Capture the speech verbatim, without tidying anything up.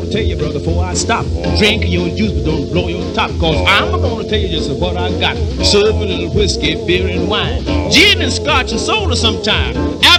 to tell you, brother, before I stop. Drink your juice, but don't blow your top. Cause I'm gonna tell you just what I got. Serve a little whiskey, beer, and wine. Gin and scotch and soda sometime.